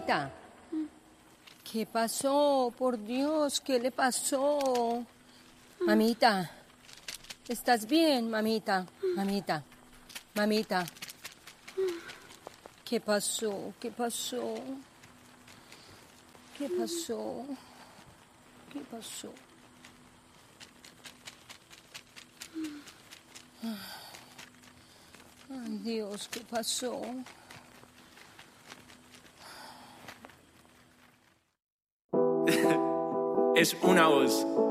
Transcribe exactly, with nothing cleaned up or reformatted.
Mamita, ¿qué pasó? Por Dios, ¿qué le pasó? Mamita, ¿estás bien, mamita? Mamita, mamita. ¿Qué pasó? ¿Qué pasó? ¿Qué pasó? ¿Qué pasó? Ay, Dios, ¿qué pasó? Es una voz.